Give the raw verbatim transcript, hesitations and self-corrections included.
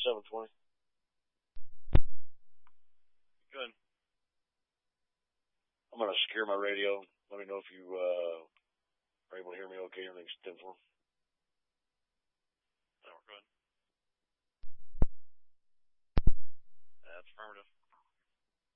seven twenty. Good. I'm going to secure my radio. Let me know if you uh, are able to hear me okay. Everything's ten four.